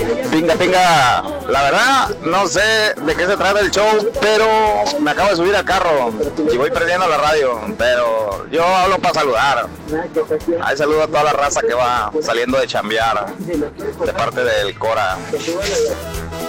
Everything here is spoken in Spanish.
Pinga, la verdad no sé de qué se trata el show, pero me acabo de subir al carro y voy perdiendo la radio, pero yo hablo para saludar. Ahí saludo a toda la raza que va saliendo de chambear de parte del Cora.